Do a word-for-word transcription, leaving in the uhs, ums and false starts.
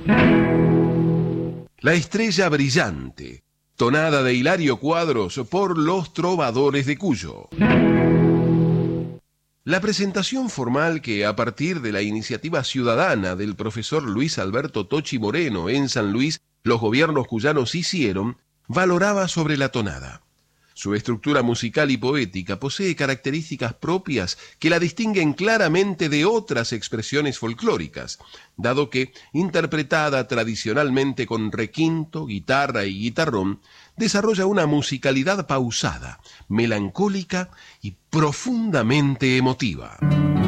La estrella brillante, tonada de Hilario Cuadros por Los Trovadores de Cuyo. La presentación formal que, a partir de la iniciativa ciudadana del profesor Luis Alberto Tochi Moreno en San Luis, los gobiernos cuyanos hicieron, valoraba sobre la tonada. Su estructura musical y poética posee características propias que la distinguen claramente de otras expresiones folclóricas, dado que, interpretada tradicionalmente con requinto, guitarra y guitarrón, desarrolla una musicalidad pausada, melancólica y profundamente emotiva.